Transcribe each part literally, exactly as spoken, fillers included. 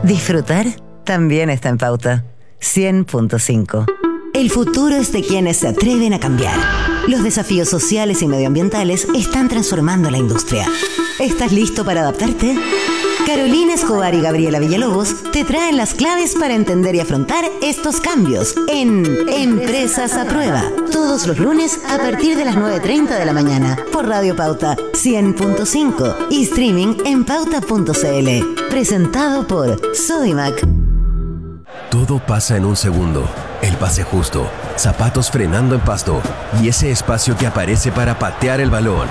Disfrutar también está en Pauta cien punto cinco. El futuro es de quienes se atreven a cambiar. Los desafíos sociales y medioambientales están transformando la industria. ¿Estás listo para adaptarte? Carolina Escobar y Gabriela Villalobos te traen las claves para entender y afrontar estos cambios en Empresas a Prueba. Todos los lunes a partir de las nueve treinta de la mañana por Radio Pauta cien punto cinco y streaming en pauta punto cl. Presentado por Sodimac. Todo pasa en un segundo. El pase justo, zapatos frenando en pasto y ese espacio que aparece para patear el balón.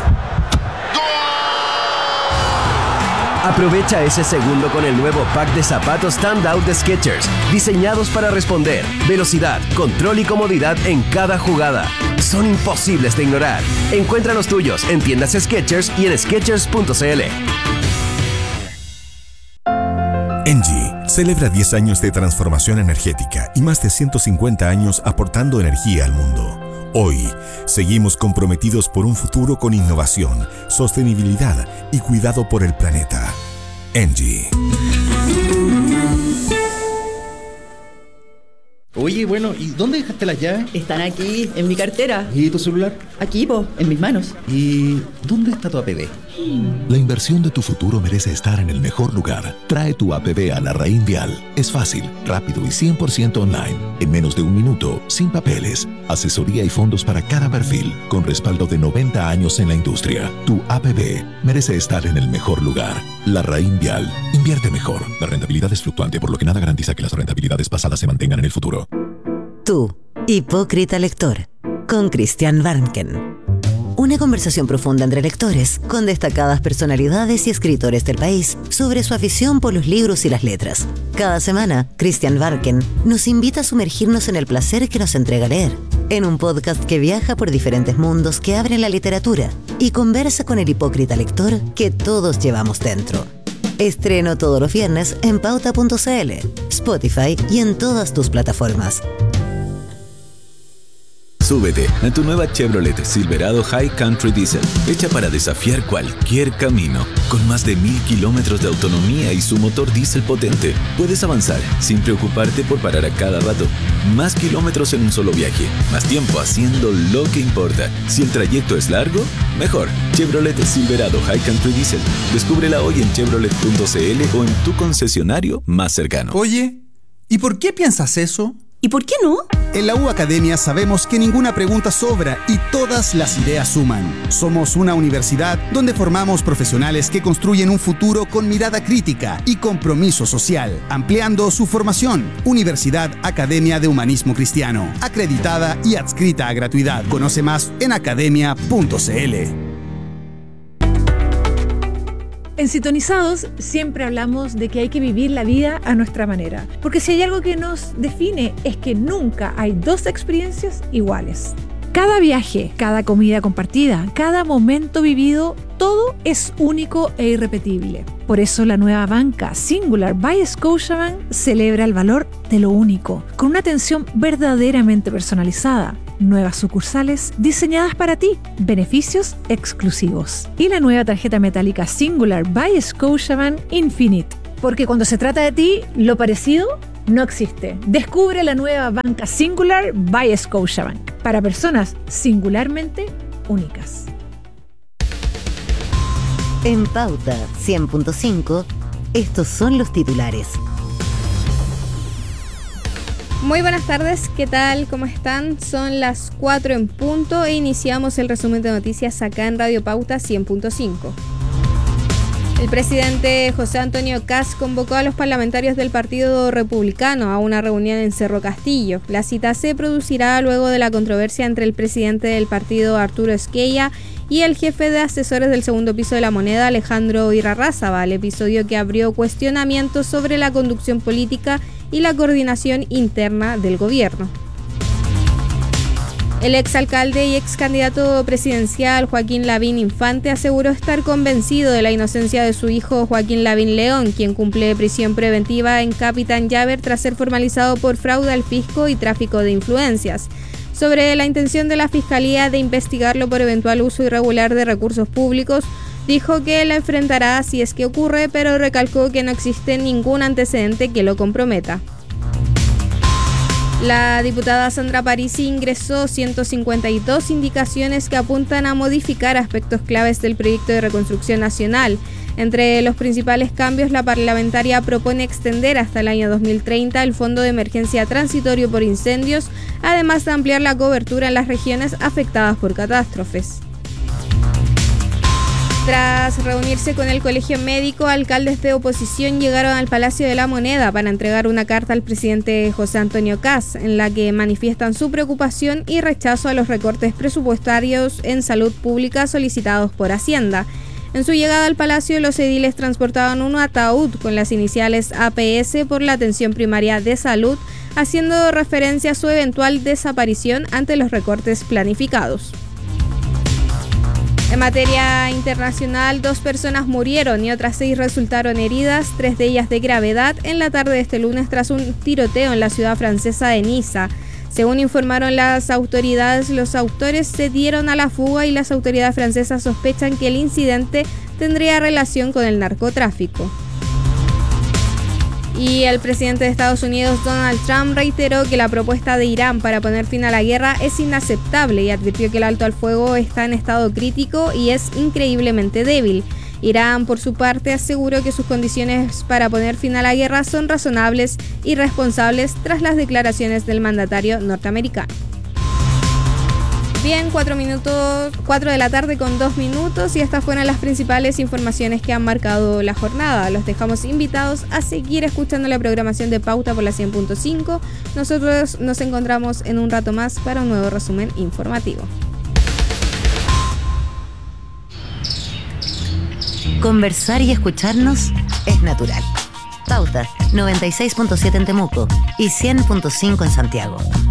Aprovecha ese segundo con el nuevo pack de zapatos Standout de Skechers, diseñados para responder, velocidad, control y comodidad en cada jugada. Son imposibles de ignorar. Encuentra los tuyos en tiendas Skechers y en skechers punto cl. Engie celebra diez años de transformación energética y más de ciento cincuenta años aportando energía al mundo. Hoy, seguimos comprometidos por un futuro con innovación, sostenibilidad y cuidado por el planeta. Engie. Oye, bueno, ¿y dónde dejaste las llaves? Están aquí, en mi cartera. ¿Y tu celular? Aquí, po, en mis manos. ¿Y dónde está tu A P B? La inversión de tu futuro merece estar en el mejor lugar. Trae tu A P B a Larraín Vial. Es fácil, rápido y cien por ciento online. En menos de un minuto, sin papeles. Asesoría y fondos para cada perfil, con respaldo de noventa años en la industria. Tu A P B merece estar en el mejor lugar. Larraín Vial. Invierte mejor. La rentabilidad es fluctuante, por lo que nada garantiza que las rentabilidades pasadas se mantengan en el futuro. Tú, hipócrita lector, con Christian Warnken. Una conversación profunda entre lectores, con destacadas personalidades y escritores del país, sobre su afición por los libros y las letras. Cada semana, Christian Warnken nos invita a sumergirnos en el placer que nos entrega leer, en un podcast que viaja por diferentes mundos que abren la literatura y conversa con el hipócrita lector que todos llevamos dentro. Estreno todos los viernes en pauta punto cl, Spotify y en todas tus plataformas. Súbete a tu nueva Chevrolet Silverado High Country Diesel, hecha para desafiar cualquier camino. Con más de mil kilómetros de autonomía y su motor diésel potente, puedes avanzar sin preocuparte por parar a cada rato. Más kilómetros en un solo viaje, más tiempo haciendo lo que importa. Si el trayecto es largo, mejor. Chevrolet Silverado High Country Diesel. Descúbrela hoy en chevrolet punto cl o en tu concesionario más cercano. Oye, ¿y por qué piensas eso? ¿Y por qué no? En la U Academia sabemos que ninguna pregunta sobra y todas las ideas suman. Somos una universidad donde formamos profesionales que construyen un futuro con mirada crítica y compromiso social, ampliando su formación. Universidad Academia de Humanismo Cristiano, acreditada y adscrita a gratuidad. Conoce más en academia punto cl. En Sintonizados siempre hablamos de que hay que vivir la vida a nuestra manera, porque si hay algo que nos define es que nunca hay dos experiencias iguales. Cada viaje, cada comida compartida, cada momento vivido, todo es único e irrepetible. Por eso la nueva banca Singular by Scotiabank celebra el valor de lo único, con una atención verdaderamente personalizada. Nuevas sucursales diseñadas para ti, beneficios exclusivos. Y la nueva tarjeta metálica Singular by Scotiabank Infinite. Porque cuando se trata de ti, lo parecido no existe. Descubre la nueva banca Singular by Scotiabank. Para personas singularmente únicas. En Pauta cien punto cinco, estos son los titulares. Muy buenas tardes, ¿qué tal? ¿Cómo están? Son las cuatro en punto e iniciamos el resumen de noticias acá en Radio Pauta cien punto cinco. El presidente José Antonio Kast convocó a los parlamentarios del Partido Republicano a una reunión en Cerro Castillo. La cita se producirá luego de la controversia entre el presidente del partido, Arturo Esquella, y el jefe de asesores del segundo piso de la Moneda, Alejandro Irarrázaval, episodio que abrió cuestionamientos sobre la conducción política y la coordinación interna del gobierno. El exalcalde y ex candidato presidencial Joaquín Lavín Infante aseguró estar convencido de la inocencia de su hijo Joaquín Lavín León, quien cumple prisión preventiva en Capitán Llaver tras ser formalizado por fraude al fisco y tráfico de influencias. Sobre la intención de la Fiscalía de investigarlo por eventual uso irregular de recursos públicos, Dijo que la enfrentará si es que ocurre, pero recalcó que no existe ningún antecedente que lo comprometa. La diputada Sandra Parisi ingresó ciento cincuenta y dos indicaciones que apuntan a modificar aspectos claves del proyecto de reconstrucción nacional. Entre los principales cambios, la parlamentaria propone extender hasta el año dos mil treinta el Fondo de Emergencia Transitorio por Incendios, además de ampliar la cobertura en las regiones afectadas por catástrofes. Tras reunirse con el Colegio Médico, alcaldes de oposición llegaron al Palacio de la Moneda para entregar una carta al presidente José Antonio Kast, en la que manifiestan su preocupación y rechazo a los recortes presupuestarios en salud pública solicitados por Hacienda. En su llegada al Palacio, los ediles transportaban un ataúd con las iniciales A P S por la atención primaria de salud, haciendo referencia a su eventual desaparición ante los recortes planificados. En materia internacional, dos personas murieron y otras seis resultaron heridas, tres de ellas de gravedad, en la tarde de este lunes tras un tiroteo en la ciudad francesa de Niza. Según informaron las autoridades, los autores se dieron a la fuga y las autoridades francesas sospechan que el incidente tendría relación con el narcotráfico. Y el presidente de Estados Unidos, Donald Trump, reiteró que la propuesta de Irán para poner fin a la guerra es inaceptable y advirtió que el alto al fuego está en estado crítico y es increíblemente débil. Irán, por su parte, aseguró que sus condiciones para poner fin a la guerra son razonables y responsables tras las declaraciones del mandatario norteamericano. Bien, cuatro minutos, cuatro de la tarde con dos minutos y estas fueron las principales informaciones que han marcado la jornada. Los dejamos invitados a seguir escuchando la programación de Pauta por la cien punto cinco. Nosotros nos encontramos en un rato más para un nuevo resumen informativo. Conversar y escucharnos es natural. Pauta noventa y seis punto siete en Temuco y cien punto cinco en Santiago.